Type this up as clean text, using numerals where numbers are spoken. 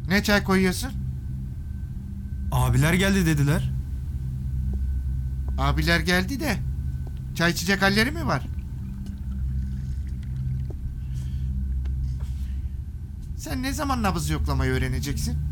Ne çay koyuyorsun? Abiler geldi dediler. Abiler geldi de çay içecek halleri mi var? Sen ne zaman nabız yoklamayı öğreneceksin?